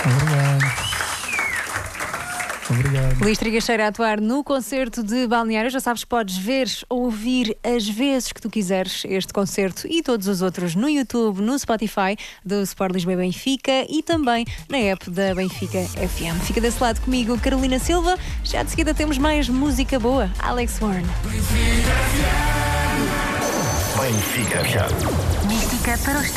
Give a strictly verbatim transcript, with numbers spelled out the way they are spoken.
Obrigado. Obrigado. Luís Trigacheira a atuar no concerto de Balneário. Já sabes que podes ver, ouvir as vezes que tu quiseres este concerto e todos os outros no YouTube, no Spotify do Sport Lisboa e Benfica e também na app da Benfica F M. Fica desse lado comigo, Carolina Silva. Já de seguida temos mais música boa. Alex Warren. Benfica F M. Mística para os